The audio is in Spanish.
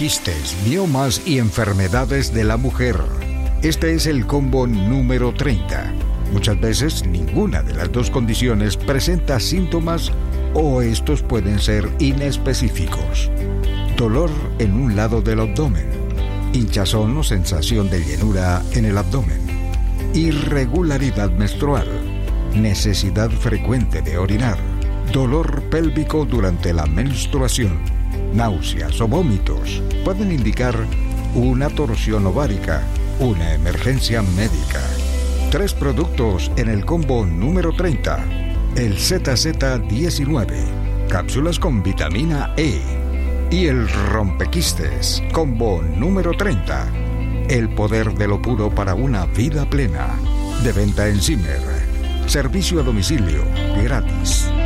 quistes, miomas y enfermedades de la mujer. Este es el combo número 30. Muchas veces ninguna de las dos condiciones presenta síntomas o estos pueden ser inespecíficos. Dolor en un lado del abdomen, hinchazón o sensación de llenura en el abdomen, irregularidad menstrual, necesidad frecuente de orinar, dolor pélvico durante la menstruación, náuseas o vómitos pueden indicar una torsión ovárica, una emergencia médica. 3 productos en el combo número 30. El ZZ19, cápsulas con vitamina E. Y el rompequistes, combo número 30. El poder de lo puro para una vida plena. De venta en Zimmer. Servicio a domicilio, gratis.